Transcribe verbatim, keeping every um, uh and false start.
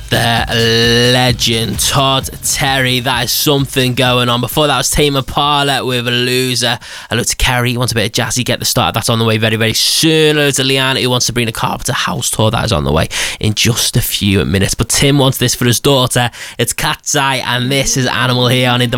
the legend Todd Terry. That is something going on. Before that was Tame Impala with Loser. Hello to Kerry, who wants a bit of jazzy, get the start. That's on the way very, very soon. Hello to Leanne, who wants to bring the Carpenter house tour. That is on the way in just a few minutes. But Tim wants this for his daughter. It's Cat's Eye, and this is Animal here on In The